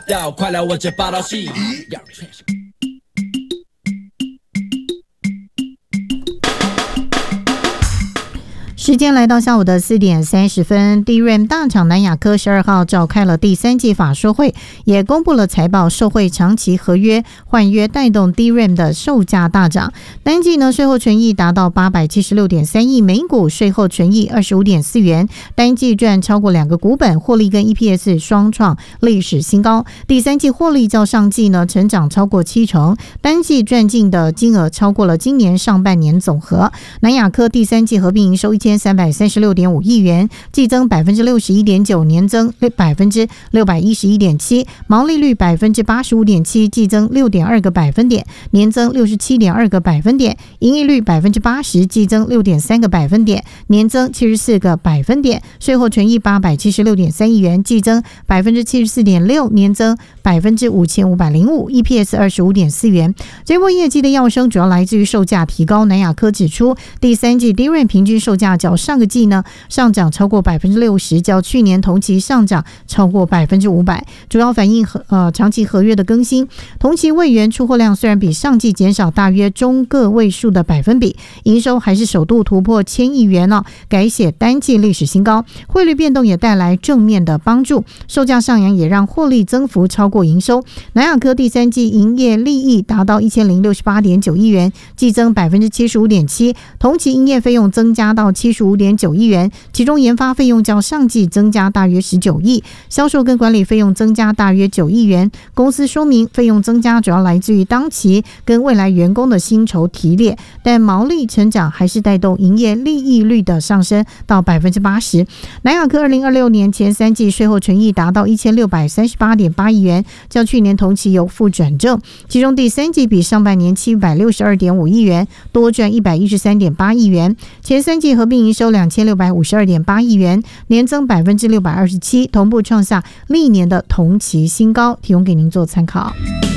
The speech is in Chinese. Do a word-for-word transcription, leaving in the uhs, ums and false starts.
要快来我这报道戏。 时间来到下午的四点三十分 ，D R A M 大厂南亚科十二号召开了第三季法说会，也公布了财报，受惠长期合约换约带动 D R A M 的售价大涨。单季呢税后纯益达到八百七十六点三亿，每股税后纯益二十五点四元，单季赚超过两个股本，获利跟 E P S 双创历史新高。第三季获利较上季呢成长超过七成，单季赚进的金额超过了今年上半年总和。南亚科第三季合并营收一千三百三十六点五亿元，季增百分之六十一点九，年增百分之六百一十一点七，毛利率百分之八十五点七，季增六点二个百分点，年增六十七点二个百分点，盈利率百分之八十，季增六点三个百分点，年增七十四个百分点，税后纯益八百七十六点三亿元，季增百分之七十四点六，年增百分之五千五百零五 ，E P S 二十五点四元。这波业绩的跃升主要来自于售价提高。南亚科指出，第三季 D R A M 平均售价较上个季呢上涨超过百分之六十，较去年同期上涨超过百分之五百，主要反映呃长期合约的更新。同期位元出货量虽然比上季减少大约中个位数的百分比，营收还是首度突破千亿元哦，改写单季历史新高。汇率变动也带来正面的帮助，售价上扬也让获利增幅超过营收。南亚科第三季营业利益达到一千零六十八点九亿元，季增百分之七十五点七，同期营业费用增加到七十五点九亿元，其中研发费用较上季增加大约十九亿，销售跟管理费用增加大约九亿元。公司说明，费用增加主要来自于当期跟未来员工的薪酬提列，但毛利成长还是带动营业利益率的上升到百分之八十。南亚科二零二六年前三季税后纯益达到一千六百三十八点八亿元，较去年同期由负转正，其中第三季比上半年七百六十二点五亿元多赚一百一十三点八亿元，前三季合并营收两千六百五十二点八亿元，年增百分之六百二十七，同步创下历年的同期新高，提供给您做参考。